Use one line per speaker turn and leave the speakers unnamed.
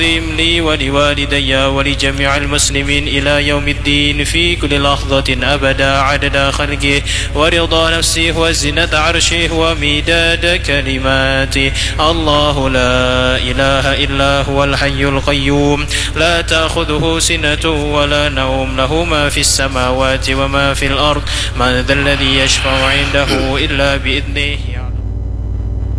لي ولوالدي ولجميع المسلمين إلى يوم الدين في كل لحظة أبدا عدد خلقه ورضا نفسه وزنة عرشه ومداد كلماته. الله لا إله إلا هو الحي القيوم لا تأخذه سنة ولا نوم له ما في السماوات وما في الأرض من ذا الذي يشفع عنده إلا بإذنه